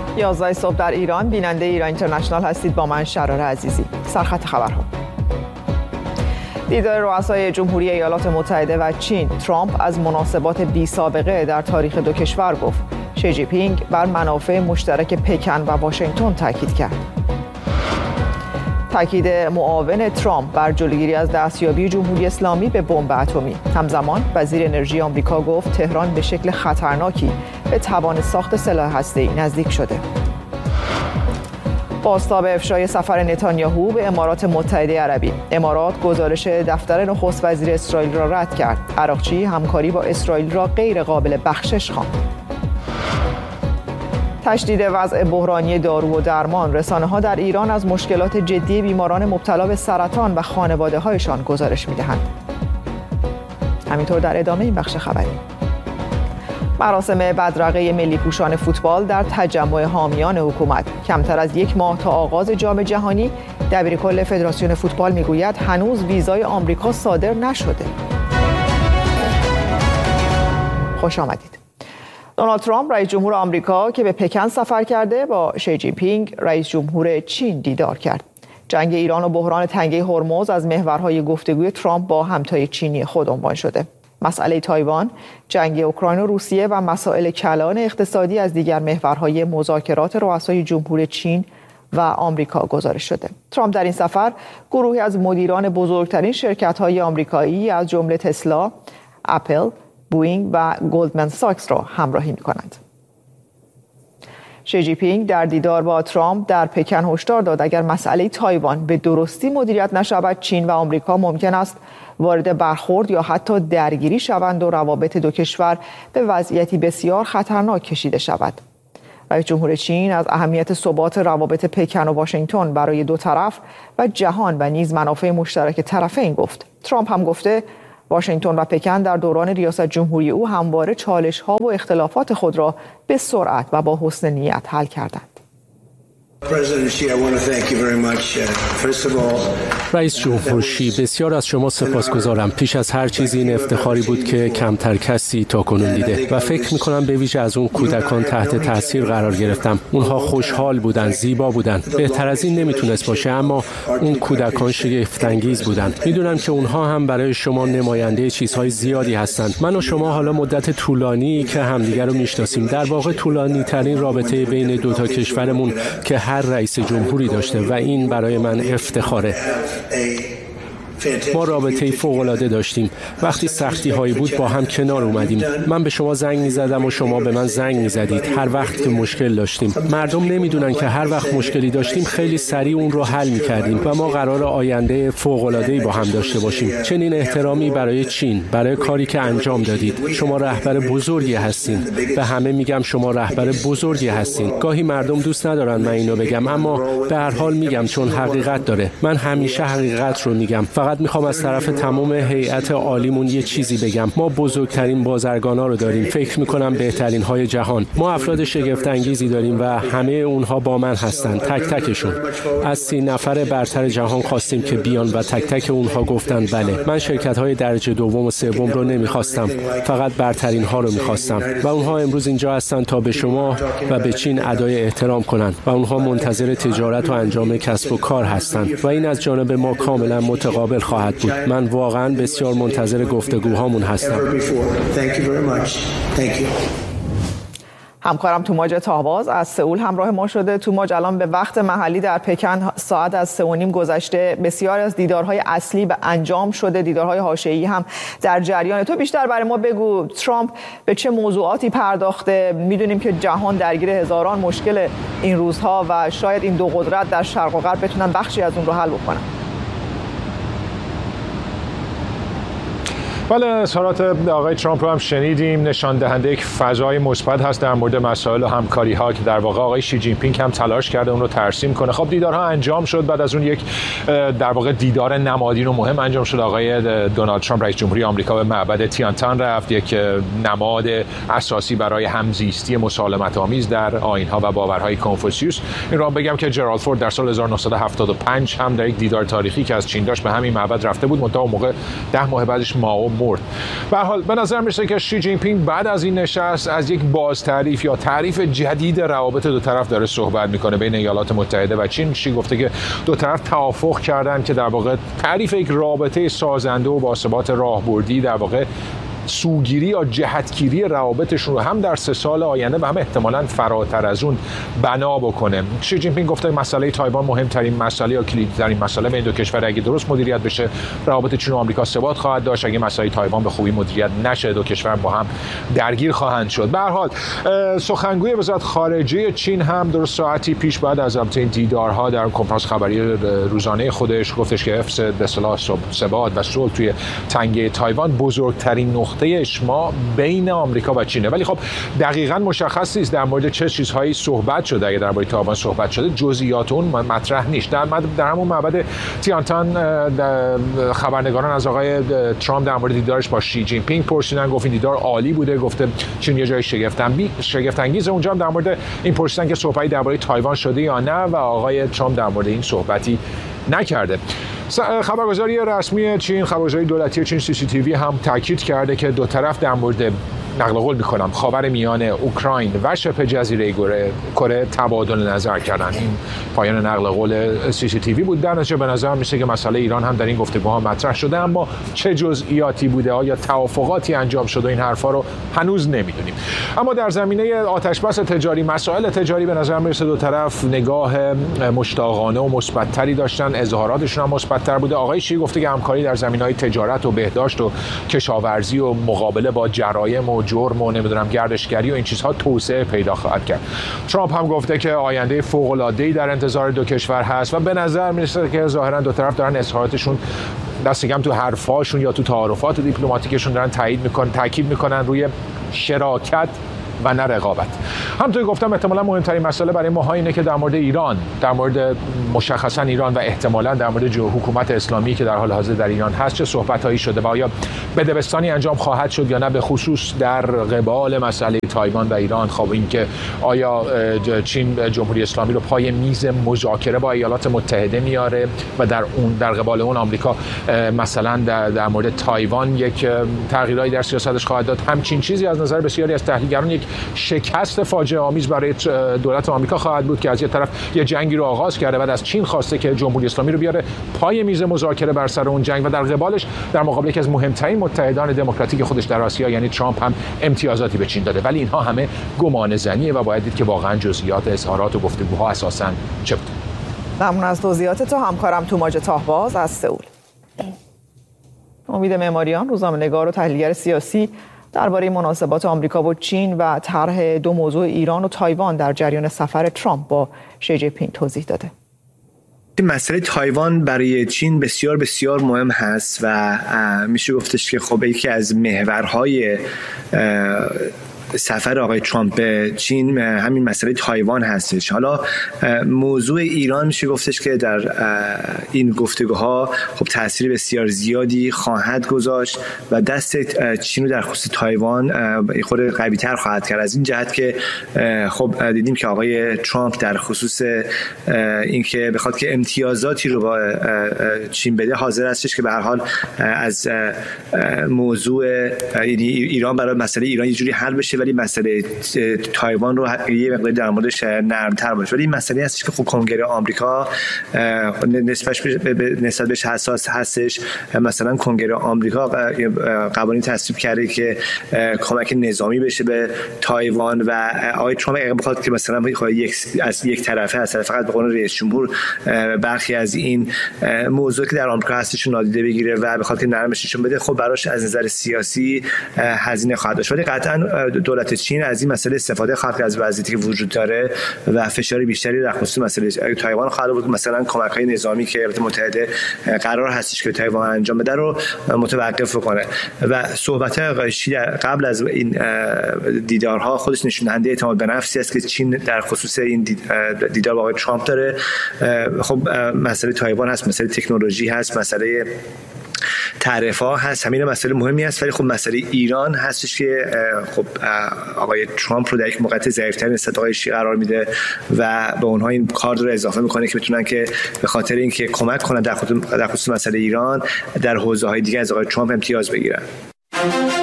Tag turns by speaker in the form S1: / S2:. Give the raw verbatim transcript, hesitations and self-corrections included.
S1: یازده صبح در ایران، بیننده ایران اینترنشنال هستید با من شرار عزیزی. سرخط خبرها. دیدار رؤسای جمهوری ایالات متحده و چین. ترامپ از مناسبات بی سابقه در تاریخ دو کشور گفت. شی جی پینگ بر منافع مشترک پکن و واشنگتن تاکید کرد. تاکید معاون ترامپ بر جلوگیری از دستیابی جمهوری اسلامی به بمب اتمی. همزمان وزیر انرژی آمریکا گفت تهران به شکل خطرناکی به توان ساخت سلاح هسته‌ای نزدیک شده. بازتاب افشای سفر نتانیاهو به امارات متحده عربی. امارات گزارش دفتر نخست وزیر اسرائیل را رد کرد. عراقچی همکاری با اسرائیل را غیر قابل بخشش خواند. تشدید وضع بحرانی دارو و درمان. رسانه‌ها در ایران از مشکلات جدی بیماران مبتلا به سرطان و خانواده‌هایشان گزارش می‌دهند. همینطور در ادامه این بخش خبری، مراسم بدرقه ملی پوشان فوتبال در تجمع حامیان حکومت. کمتر از یک ماه تا آغاز جام جهانی، دبیرکل فدراسیون فوتبال میگوید هنوز ویزای آمریکا صادر نشده. خوش آمدید. دونالد ترامپ رئیس جمهور آمریکا که به پکن سفر کرده با شی جین پینگ رئیس جمهور چین دیدار کرد. جنگ ایران و بحران تنگه هرمز از محورهای گفتگوی ترامپ با همتای چینی خود عنوان شده. مسئله تایوان، جنگ اوکراین و روسیه و مسائل کلان اقتصادی از دیگر محورهای مذاکرات رؤسای جمهور چین و آمریکا گزارش شده. ترامپ در این سفر گروهی از مدیران بزرگترین شرکت‌های آمریکایی از جمله تسلا، اپل، بوئینگ و گلدمن ساکس را همراهی می‌کنند. شی جی پینگ در دیدار با ترامپ در پکن هشدار داد اگر مسئله تایوان به درستی مدیریت نشود، چین و آمریکا ممکن است وارد برخورد یا حتی درگیری شوند و روابط دو کشور به وضعیتی بسیار خطرناک کشیده شود. رئیس جمهور چین از اهمیت ثبات روابط پکن و واشنگتن برای دو طرف و جهان و نیز منافع مشترک طرفین گفت. ترامپ هم گفته واشنگتن و پکن در دوران ریاست جمهوری او همواره چالش‌ها و اختلافات خود را به سرعت و با حسن نیت حل کردند.
S2: رئیس جمهور شی، بسیار از شما سپاسگزارم. پیش از هر چیزی این افتخاری بود که کمتر کسی تاکنون دیده و فکر می‌کنم به ویژه از اون کودکان تحت تاثیر قرار گرفتم. اونها خوشحال بودن، زیبا بودن. بهتر از این نمیتونست باشه، اما اون کودکان شگفت‌انگیز بودن. میدونم که اونها هم برای شما نماینده چیزهای زیادی هستند. من و شما حالا مدت طولانی که همدیگر رو میشناسیم، در واقع طولانی ترین رابطه بین دو تا کشورمون که هر رئیس جمهوری داشته و این برای من افتخاره. ما رابطه‌ای فوق‌العاده داشتیم. وقتی سختی هایی بود با هم کنار اومدیم. من به شما زنگ می‌زدم و شما به من زنگ می‌زدید هر وقت که مشکل داشتیم. مردم نمیدونن که هر وقت مشکلی داشتیم خیلی سریع اون رو حل می‌کردیم و ما قرار آینده فوق‌العاده‌ای با هم داشته باشیم. چنین احترامی برای چین، برای کاری که انجام دادید. شما رهبر بزرگی هستین. به همه میگم شما رهبر بزرگی هستین. گاهی مردم دوست ندارن من اینو بگم، اما به هر حال میگم چون حقیقت داره. من همیشه حقیقت رو میگم. فقط میخوام از طرف تمام هیئت عالیمون یه چیزی بگم. ما بزرگترین بازرگانا رو داریم. فکر میکنم بهترین های جهان. ما افراد شگفت انگیزی داریم و همه اونها با من هستن، تک تکشون. از سی نفر برتر جهان خواستیم که بیان و تک تک اونها گفتن بله. من شرکت های درجه دوم و سوم رو نمیخواستم، فقط برترین ها رو میخواستم و اونها امروز اینجا هستن تا به شما و به چین ادای احترام کنن و اونها منتظر تجارت و انجام کسب و کار هستن و این از جانب ما کاملا متقابل خواهد بود. من واقعا بسیار منتظر گفتگوهامون هستم.
S1: همکارم توماج تاهباز از سئول همراه ما شده. توماج، الان به وقت محلی در پکن ساعت از سه و نیم گذشته. بسیار از دیدارهای اصلی به انجام شده، دیدارهای حاشیه‌ای هم در جریان. تو بیشتر برای ما بگو ترامپ به چه موضوعاتی پرداخته؟ میدونیم که جهان درگیر هزاران مشکل این روزها و شاید این دو قدرت در شرق و غرب بتونن بخشی از اون رو حل بکنن.
S3: بله، اظهارات آقای ترامپ رو هم شنیدیم. نشان دهنده یک فضای مثبت هست در مورد مسائل و همکاری ها که در واقع آقای شی جین پینگ هم تلاش کرده اون رو ترسیم کنه. خب دیدارها انجام شد. بعد از اون یک در واقع دیدار نمادین و مهم انجام شد. آقای دونالد ترامپ رئیس جمهوری آمریکا به معبد تیانتان رفت، یک نماد اساسی برای همزیستی مسالمت آمیز در آیین‌ها و باورهای کنفوسیوس. این رو بگم که جرالد فورد در سال هزار و نهصد و هفتاد و پنج هم در یک دیدار تاریخی که از چین داشت به همین معبد رفته بود. منتها موقع ده ماه بعدش ماو مرد. به هر حال به نظر میرسه که شی جین پینگ بعد از این نشست از یک باز تعریف یا تعریف جدید روابط دو طرف داره صحبت میکنه بین ایالات متحده و چین. شی گفته که دو طرف توافق کردن که در واقع تعریف یک رابطه سازنده و با ثبات راهبردی در واقع سوگیری یا جهتگیری روابطشون رو هم در سه سال آینده و هم احتمالاً فراتر از اون بنا بکنه. شی جین پینگ گفته مسئله تایوان مهمترین مسئله یا کلیدترین مسئله بین دو کشور اگه درست مدیریت بشه روابط چین و آمریکا ثبات خواهد داشت. اگه مسئله تایوان به خوبی مدیریت نشه دو کشور با هم درگیر خواهند شد. به هر حال سخنگوی وزارت خارجه چین هم درست ساعتی پیش بعد از این دیدارها در کنفرانس خبری روزانه خودش گفتش که حفظ به اصطلاح ثبات و صلح توی تنگه تایوان بزرگترین نقطه اشتباه بین آمریکا و چینه. ولی خب دقیقاً مشخص نیست در مورد چه چیزهایی صحبت شده. اگه درباره تایوان صحبت شده جزئیات اون مطرح نیست. در در همون معبد تیانتان خبرنگاران از آقای ترامپ در مورد دیدارش با شی جین پینگ پرسیدن، گفت این دیدار عالی بوده، گفته چین یه جای شگفت انگیز. اونجا هم در مورد این پرسیدن که صحبتی درباره تایوان شده یا نه و آقای ترامپ در مورد این صحبتی نکرده. خبرگزاری رسمی چین، خبرگزاری دولتی چین سی سی تی وی هم تاکید کرده که دو طرف در مورد نقل قول میکنم خاورمیانه، اوکراین و شبه جزیره کره تبادل نظر کردن. این پایان نقل قول سی سی تی وی بود. در نتیجه به نظر میسه که مسئله ایران هم در این گفتگوها مطرح شده، اما چه جزئیاتی بوده، آیا توافقاتی انجام شده، این حرفا رو هنوز نمیدونیم. اما در زمینه آتشبس تجاری، مسائل تجاری به نظر میرسه دو طرف نگاه مشتاقانه و مثبت‌تری داشتن، اظهاراتشون هم مثبت‌تر بوده. آقای شی گفته که همکاری در زمینه‌های تجارت و بهداشت و کشاورزی و مقابله با جرایم و جرم و نمیدونم گردشگری و این چیزها توسعه پیدا خواهد کرد. ترامپ هم گفته که آینده فوق‌العاده‌ای در انتظار دو کشور هست و به نظر میرسه که ظاهراً دو طرف دارن اظهاراتشون دست کم تو حرفاشون یا تو تعارفات دیپلماتیکشون دارن تایید میکنن تاکید میکنن روی شراکت و نه رقابت. همونطور گفتم احتمالاً مهمترین مسئله برای ما اینه که در مورد ایران، در مورد مشخصاً ایران و احتمالاً در مورد حکومت اسلامی که در حال حاضر در ایران هست چه صحبت‌هایی شده و آیا بدبستانی انجام خواهد شد یا نه، به خصوص در قبال مسئله تایوان و ایران. خب این که آیا چین جمهوری اسلامی رو پای میز مذاکره با ایالات متحده میاره و در اون در قبال اون آمریکا مثلا در, در مورد تایوان یک تغییراتی در سیاستش خواهد داد. همچین چیزی از نظر بسیاری از تحلیلگران یک شکست فاجعه آمیز برای دولت آمریکا خواهد بود که از یک طرف یه جنگی رو آغاز کرده و از چین خواسته که جمهوری اسلامی رو بیاره پای میز مذاکره بر سر اون جنگ و در قبالش در مقابل یکی از مهمترین متحدان دموکراتیک خودش در آسیا یعنی ترامپ هم امتیازاتی به چین داده. ولی اینها همه گمان زنیه و باید دید که واقعا جزئیات اظهارات و گفتگوها اساساً چه بود.
S1: ممنون از توضیحات تو همکارم توماج تاهباز از سئول. امید معماریان، روزنامه‌نگار و تحلیلگر سیاسی، درباره مناسبات آمریکا و چین و طرح دو موضوع ایران و تایوان در جریان سفر ترامپ با شی جین پینگ توضیح داده.
S4: مسئله تایوان برای چین بسیار بسیار مهم هست و میشه گفتش که خب یکی از محورهای سفر آقای ترامپ به چین همین مسئله تایوان هستش. حالا موضوع ایران میشه گفتش که در این گفتگوها خب تأثیر بسیار زیادی خواهد گذاشت و دست چین رو در خصوص تایوان خود قوی‌تر خواهد کرد، از این جهت که خب دیدیم که آقای ترامپ در خصوص اینکه بخواد که امتیازاتی رو با چین بده حاضر هستش که به هر حال از موضوع ایران برای مسئله ایران یه جوری حل بشه ولی مسئله تایوان رو یه مقدار در موردش نرم‌تر باشه. ولی این مسئله هستش که خب کنگره آمریکا نسبتش نسبت بهش حساس هستش. مثلا کنگره آمریکا قوانین تصویب کرده که کمک نظامی بشه به تایوان و آقای ترامپ بخواد که مثلا یک از یک طرفه از طرف فقط به قول رئیس جمهور برخی از این موضوع که در آمریکا هستش نادیده بگیره و بخواد که نرمششون بده، خب براش از نظر سیاسی هزینه خواهد داشت. ولی قطعا دولت چین از این مسئله استفاده خواهد کرد از وضعیتی که وجود داره و فشار بیشتری در خصوص مسئله تایوان خواهد بود. مثلا کمک‌های نظامی که ایالات متحده قرار هستش که تایوان انجام بده رو متوقف کنه و صحبت‌های آقای شی قبل از این دیدارها خودش نشون دهنده اعتماد به نفسی است که چین در خصوص این دیدار با آقای ترامپ داره. خب مسئله تایوان هست، مسئله تکنولوژی هست، مسئله تعرفه‌ها هست، همین مسئله مهمی است. ولی خب مسئله ایران هستش که خب آقای ترامپ رو در یک موقعیت ضعیف‌تر نسبت آقای شی قرار میده و به اونها این کارت رو اضافه میکنه که بتونن که به خاطر اینکه کمک کنن در خصوص مسئله ایران در حوزه‌های دیگه از آقای ترامپ امتیاز بگیرن.